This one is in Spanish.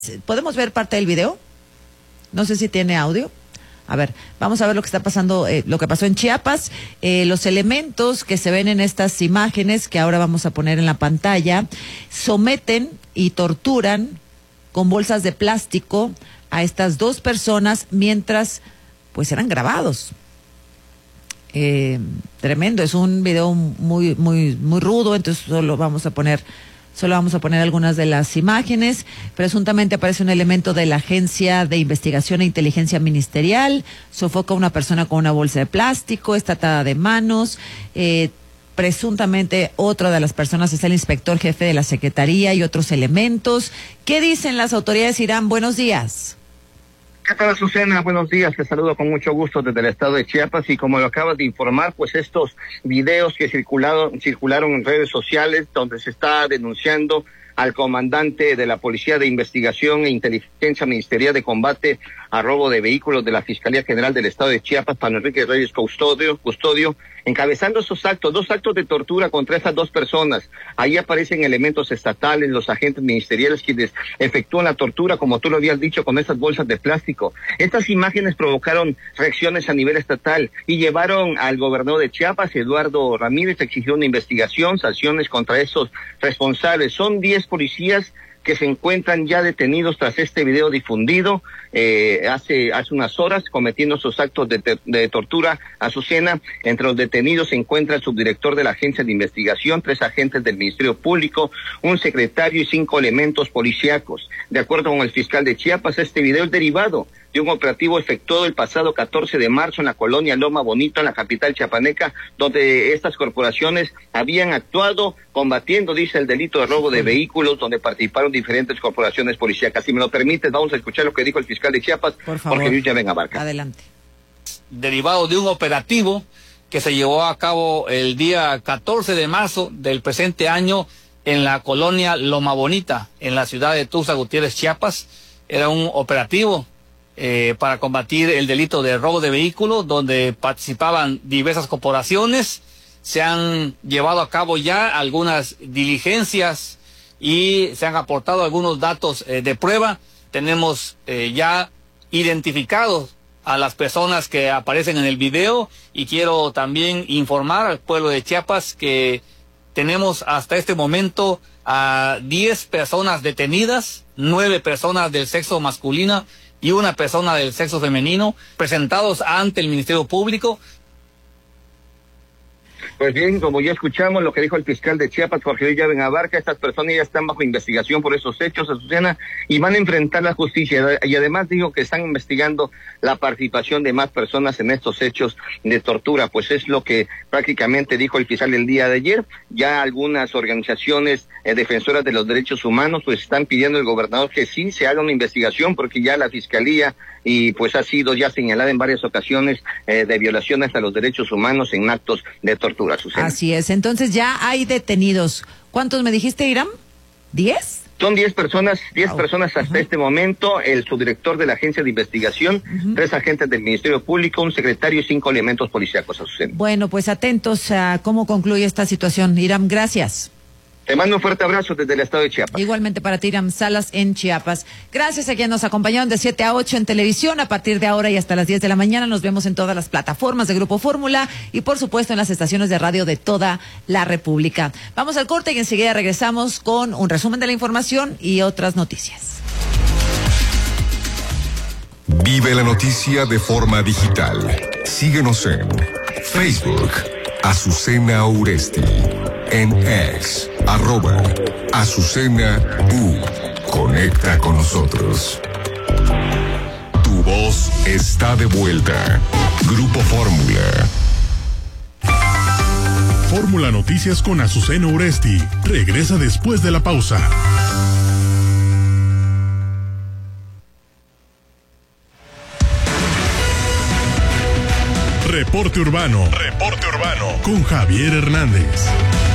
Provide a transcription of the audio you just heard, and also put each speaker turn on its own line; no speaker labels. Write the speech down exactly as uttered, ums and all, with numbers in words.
¿Podemos ver parte del video? No sé si tiene audio. A ver, vamos a ver lo que está pasando, eh, lo que pasó en Chiapas. Eh, los elementos que se ven en estas imágenes que ahora vamos a poner en la pantalla someten y torturan con bolsas de plástico a estas dos personas mientras pues eran grabados. Eh, tremendo, es un video muy muy muy rudo, entonces solo vamos a poner Solo vamos a poner algunas de las imágenes. Presuntamente aparece un elemento de la Agencia de Investigación e Inteligencia Ministerial, sofoca a una persona con una bolsa de plástico, está atada de manos. Eh, presuntamente otra de las personas es el inspector jefe de la Secretaría y otros elementos. ¿Qué dicen las autoridades, Irán? Buenos días.
¿Qué tal, Azucena? Buenos días, te saludo con mucho gusto desde el estado de Chiapas y como lo acabas de informar, pues estos videos que circularon, circularon en redes sociales donde se está denunciando al comandante de la Policía de Investigación e Inteligencia Ministerial de Combate a Robo de Vehículos de la Fiscalía General del Estado de Chiapas, Pablo Enrique Reyes Custodio, Custodio, encabezando esos actos, dos actos de tortura contra esas dos personas. Ahí aparecen elementos estatales, los agentes ministeriales quienes efectúan la tortura, como tú lo habías dicho, con esas bolsas de plástico. Estas imágenes provocaron reacciones a nivel estatal y llevaron al gobernador de Chiapas, Eduardo Ramírez, a exigir una investigación, sanciones contra esos responsables. Son diez policías que se encuentran ya detenidos tras este video difundido eh, hace hace unas horas, cometiendo esos actos de, te, de tortura. Azucena, entre los detenidos se encuentra el subdirector de la Agencia de Investigación, tres agentes del Ministerio Público, un secretario y cinco elementos policíacos. De acuerdo con el fiscal de Chiapas, este video es derivado de un operativo efectuado el pasado catorce de marzo en la colonia Loma Bonito, en la capital chiapaneca, donde estas corporaciones habían actuado combatiendo, dice, el delito de robo de vehículos, donde participaron diferentes corporaciones policíacas. Si me lo permites, vamos a escuchar lo que dijo el fiscal de Chiapas,
por favor,
Jorge Luis Llaven Abarca.
Adelante.
Derivado de un operativo que se llevó a cabo el día catorce de marzo del presente año en la colonia Loma Bonita, en la ciudad de Tuxtla Gutiérrez, Chiapas. Era un operativo Eh, para combatir el delito de robo de vehículos, donde participaban diversas corporaciones. Se han llevado a cabo ya algunas diligencias y se han aportado algunos datos eh, de prueba. Tenemos eh, ya identificados a las personas que aparecen en el video y quiero también informar al pueblo de Chiapas que tenemos hasta este momento a diez personas detenidas, nueve personas del sexo masculino y una persona del sexo femenino, presentados ante el Ministerio Público.
Pues bien, como ya escuchamos lo que dijo el fiscal de Chiapas, Jorge Luis Llaven Abarca, estas personas ya están bajo investigación por esos hechos, Azucena, y van a enfrentar la justicia. Y además dijo que están investigando la participación de más personas en estos hechos de tortura, pues es lo que prácticamente dijo el fiscal el día de ayer. Ya algunas organizaciones eh, defensoras de los derechos humanos pues están pidiendo al gobernador que sí se haga una investigación, porque ya la fiscalía y pues ha sido ya señalada en varias ocasiones eh, de violaciones a los derechos humanos en actos de tortura. Azucena.
Así es, entonces ya hay detenidos. ¿Cuántos me dijiste, Irán? ¿Diez?
Son diez personas, diez
wow. personas
hasta uh-huh. este momento, el subdirector de la Agencia de Investigación, uh-huh. tres agentes del Ministerio Público, un secretario y cinco elementos policíacos. Azucena.
Bueno, pues atentos a cómo concluye esta situación. Irán, gracias.
Te mando un fuerte abrazo desde el estado de Chiapas.
Igualmente para ti, Irán Salas, en Chiapas. Gracias a quienes nos acompañaron de siete a ocho en televisión. A partir de ahora y hasta las diez de la mañana nos vemos en todas las plataformas de Grupo Fórmula y por supuesto en las estaciones de radio de toda la República. Vamos al corte y enseguida regresamos con un resumen de la información y otras noticias.
Vive la noticia de forma digital. Síguenos en Facebook, Azucena Uresti. En X, arroba, Azucena U. Conecta con nosotros. Tu voz está de vuelta. Grupo Fórmula.
Fórmula Noticias con Azucena Uresti. Regresa después de la pausa. Reporte Urbano. Reporte Urbano. Con Javier Hernández.